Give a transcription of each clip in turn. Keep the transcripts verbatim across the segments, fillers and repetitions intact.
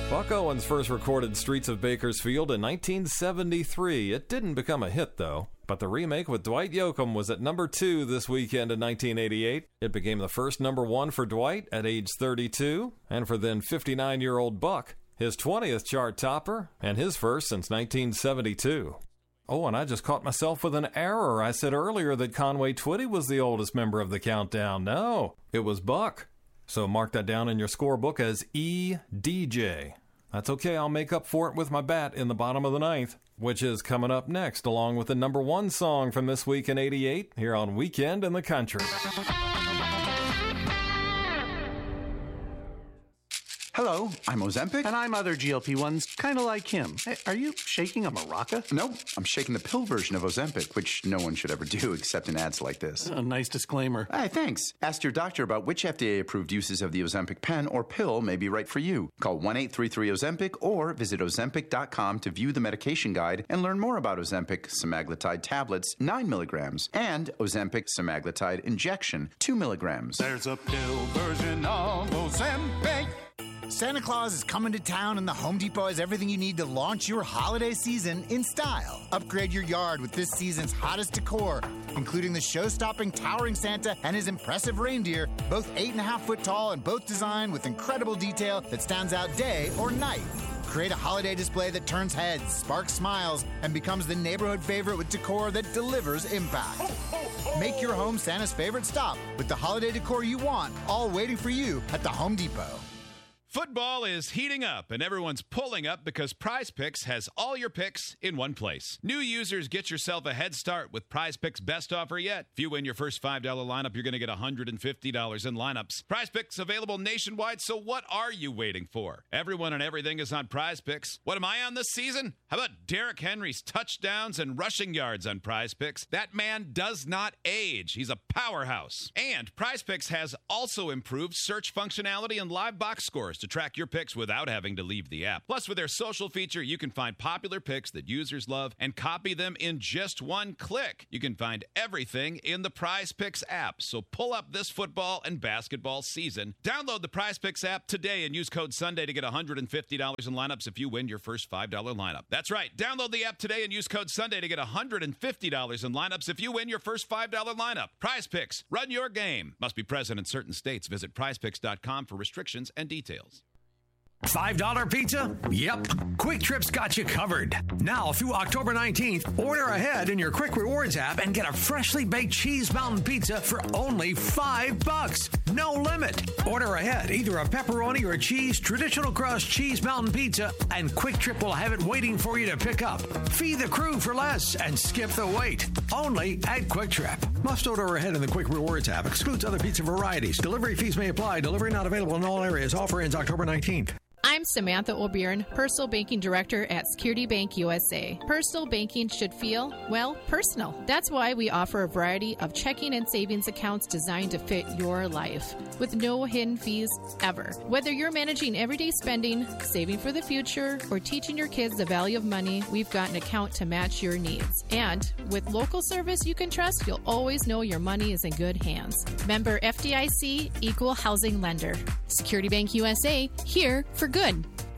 Buck Owens first recorded Streets of Bakersfield in nineteen seventy-three. It didn't become a hit, though. But the remake with Dwight Yoakam was at number two this weekend in nineteen eighty-eight. It became the first number one for Dwight at age thirty-two, and for then fifty-nine-year-old Buck, his twentieth chart topper, and his first since nineteen seventy-two. Oh, and I just caught myself with an error. I said earlier that Conway Twitty was the oldest member of the countdown. No, it was Buck. So mark that down in your scorebook as E D J. That's okay, I'll make up for it with my bat in the bottom of the ninth, which is coming up next, along with the number one song from this week in eighty-eight, here on Weekend in the Country. Hello, I'm Ozempic. And I'm other G L P ones, kind of like him. Hey, are you shaking a maraca? No, I'm shaking the pill version of Ozempic, which no one should ever do except in ads like this. A nice disclaimer. Hey, thanks. Ask your doctor about which F D A-approved uses of the Ozempic pen or pill may be right for you. Call one eight three three Ozempic or visit Ozempic dot com to view the medication guide and learn more about Ozempic semaglutide tablets, nine milligrams, and Ozempic semaglutide injection, two milligrams. There's a pill version of Ozempic. Santa Claus is coming to town, and the Home Depot has everything you need to launch your holiday season in style. Upgrade your yard with this season's hottest decor, including the show-stopping towering Santa and his impressive reindeer, both eight and a half foot tall and both designed with incredible detail that stands out day or night. Create a holiday display that turns heads, sparks smiles, and becomes the neighborhood favorite with decor that delivers impact. Make your home Santa's favorite stop with the holiday decor you want, all waiting for you at the Home Depot. Football is heating up, and everyone's pulling up because Prize Picks has all your picks in one place. New users, get yourself a head start with Prize Picks' best offer yet. If you win your first five dollar lineup, you're going to get one hundred fifty dollars in lineups. Prize Picks available nationwide, so what are you waiting for? Everyone and everything is on Prize Picks. What am I on this season? How about Derrick Henry's touchdowns and rushing yards on Prize Picks? That man does not age. He's a powerhouse. And Prize Picks has also improved search functionality and live box scores to track your picks without having to leave the app. Plus, with their social feature, you can find popular picks that users love and copy them in just one click. You can find everything in the Prize Picks app. So pull up this football and basketball season. Download the Prize Picks app today and use code Sunday to get one hundred fifty dollars in lineups if you win your first five dollar lineup. That's right. Download the app today and use code Sunday to get one hundred fifty dollars in lineups if you win your first five dollar lineup. Prize Picks. Run your game. Must be present in certain states. Visit prize picks dot com for restrictions and details. five dollar pizza? Yep. Quick Trip's got you covered. Now through October nineteenth, order ahead in your Quick Rewards app and get a freshly baked cheese mountain pizza for only five bucks. No limit. Order ahead either a pepperoni or cheese traditional crust cheese mountain pizza, and Quick Trip will have it waiting for you to pick up. Feed the crew for less and skip the wait. Only at Quick Trip. Must order ahead in the Quick Rewards app. Excludes other pizza varieties. Delivery fees may apply. Delivery not available in all areas. Offer ends October nineteenth. I'm Samantha O'Byrne, Personal Banking Director at Security Bank U S A. Personal banking should feel, well, personal. That's why we offer a variety of checking and savings accounts designed to fit your life, with no hidden fees ever. Whether you're managing everyday spending, saving for the future, or teaching your kids the value of money, we've got an account to match your needs. And with local service you can trust, you'll always know your money is in good hands. Member F D I C, Equal Housing Lender. Security Bank U S A, here for good.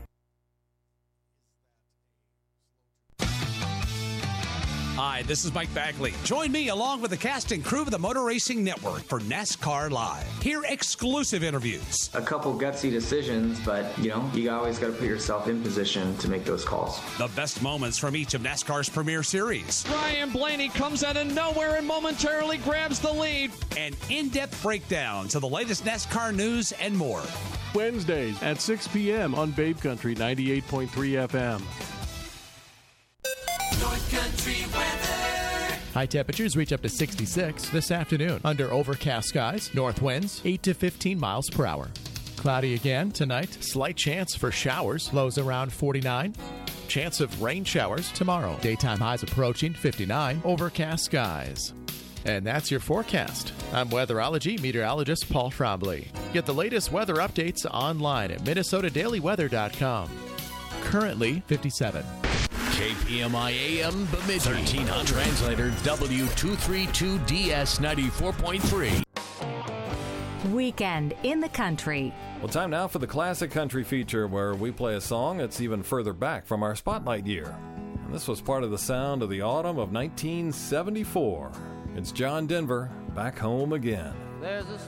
Hi, this is Mike Bagley. Join me along with the cast and crew of the Motor Racing Network for NASCAR Live. Hear exclusive interviews. A couple gutsy decisions, but, you know, you always got to put yourself in position to make those calls. The best moments from each of NASCAR's premier series. Ryan Blaney comes out of nowhere and momentarily grabs the lead. And in-depth breakdowns of the latest NASCAR news and more. Wednesdays at six p.m. on Babe Country ninety-eight point three F M. North Country weather. High temperatures reach up to sixty-six this afternoon under overcast skies. North winds eight to fifteen miles per hour. Cloudy again tonight. Slight chance for showers. Lows around forty-nine. Chance of rain showers tomorrow. Daytime highs approaching fifty-nine. Overcast skies. And that's your forecast. I'm weatherology meteorologist Paul Trombley. Get the latest weather updates online at minnesota daily weather dot com. Currently fifty-seven. K P M I A M Bemidji. thirteen hundred. Translator W two thirty-two D S ninety-four point three. Weekend in the Country Well, time now for the Classic Country feature, where we play a song that's even further back from our Spotlight year. And this was part of the sound of the autumn of nineteen seventy-four. It's John Denver, Back Home Again. There's a